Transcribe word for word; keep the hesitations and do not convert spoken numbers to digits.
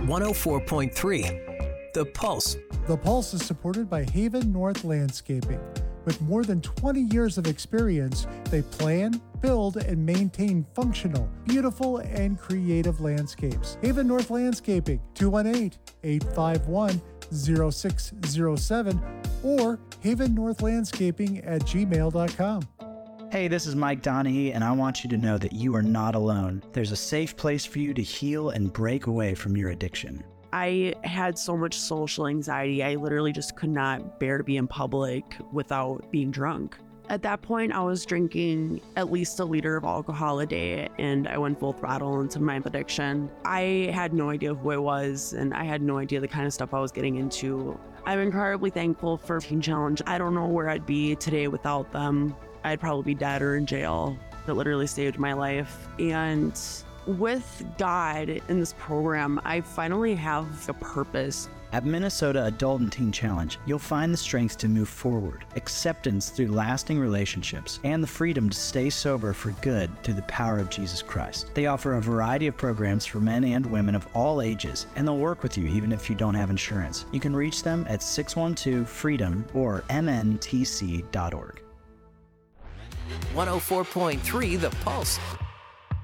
one oh four point three The Pulse. The Pulse is supported by Haven North Landscaping. With more than twenty years of experience, they plan, build, and maintain functional, beautiful, and creative landscapes. Haven North Landscaping, two one eight, eight five one, zero six zero seven or haven north landscaping at gmail dot com. Hey, this is Mike Donahue, and I want you to know that you are not alone. There's a safe place for you to heal and break away from your addiction. I had so much social anxiety. I literally just could not bear to be in public without being drunk. At that point, I was drinking at least a liter of alcohol a day, and I went full throttle into my addiction. I had no idea who I was, and I had no idea the kind of stuff I was getting into. I'm incredibly thankful for Teen Challenge. I don't know where I'd be today without them. I'd probably be dead or in jail. It literally saved my life. And with God in this program, I finally have a purpose. At Minnesota Adult and Teen Challenge, you'll find the strength to move forward, acceptance through lasting relationships, and the freedom to stay sober for good through the power of Jesus Christ. They offer a variety of programs for men and women of all ages, and they'll work with you even if you don't have insurance. You can reach them at six one two freedom or m n t c dot org. one oh four point three The Pulse.